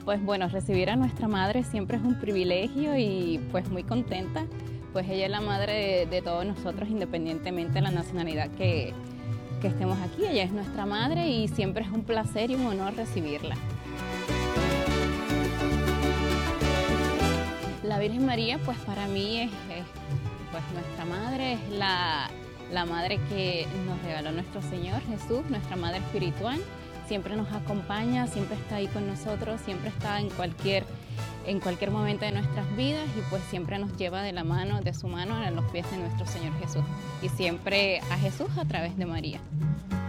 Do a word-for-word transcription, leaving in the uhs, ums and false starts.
Pues bueno, recibir a nuestra madre siempre es un privilegio y pues muy contenta, pues ella es la madre de, de todos nosotros independientemente de la nacionalidad que, que estemos aquí. Ella es nuestra madre y siempre es un placer y un honor recibirla. La Virgen María pues para mí es, es pues nuestra madre, es la, la madre que nos regaló nuestro Señor Jesús, nuestra madre espiritual. Siempre nos acompaña, siempre está ahí con nosotros, siempre está en cualquier, en cualquier momento de nuestras vidas y pues siempre nos lleva de la mano, de su mano a los pies de nuestro Señor Jesús y siempre a Jesús a través de María.